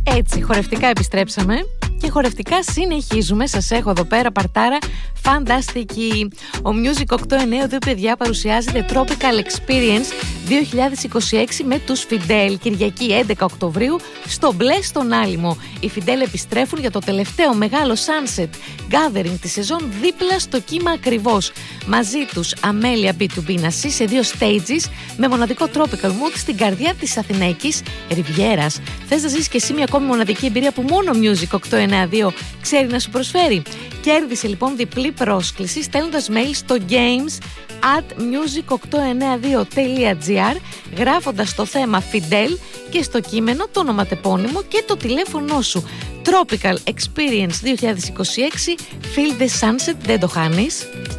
Έτσι, χορευτικά επιστρέψαμε και χορευτικά συνεχίζουμε. Σας έχω εδώ πέρα παρτάρα φανταστική. Ο Music 892, παιδιά, παρουσιάζεται Tropical Experience 2026 με τους Fidel. Κυριακή 11 Οκτωβρίου στο Μπλε στον Άλυμο. Οι Fidel επιστρέφουν για το τελευταίο μεγάλο Sunset Gathering τη σεζόν δίπλα στο κύμα ακριβώς. Μαζί τους Αμέλεια B2B Νασί σε 2 stages με μοναδικό tropical mood στην καρδιά της Αθηναϊκής Ριβιέρας. Θες να ζήσεις και εσύ μια ακόμη μοναδική εμπειρία που μόνο Music 892 ξέρει να σου προσφέρει? Κέρδισε λοιπόν διπλή πρόσκληση στέλνοντας mail στο games@music892.gr γράφοντας το θέμα Fidel και στο κείμενο το ονοματεπώνυμο και το τηλέφωνό σου. Tropical Experience 2026, Feel the Sunset, δεν το χάνεις.